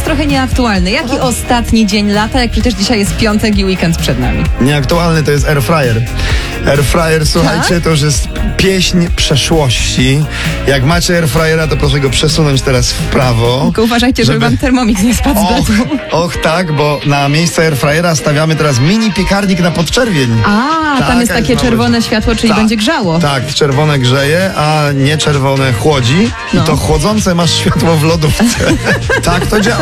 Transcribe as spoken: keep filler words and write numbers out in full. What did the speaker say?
trochę nieaktualny. Jaki Aha. ostatni dzień lata, jak przecież dzisiaj jest piątek i weekend przed nami? Nieaktualny to jest air fryer. Air fryer, słuchajcie, Tak? to już jest pieśń przeszłości. Jak macie air fryera, to proszę go przesunąć teraz w prawo. Tylko uważajcie, żeby, żeby- wam termomix nie spadł z Och, lotu. och tak, bo na miejsce air fryera stawiamy teraz mini piekarnik na podczerwień. A, Tak, tam jest jak takie mamy- czerwone światło, czyli Tak, będzie grzało. Tak, czerwone grzeje, a nie czerwone chłodzi. No. I to chłodzące masz światło w lodówce. Tak to działa.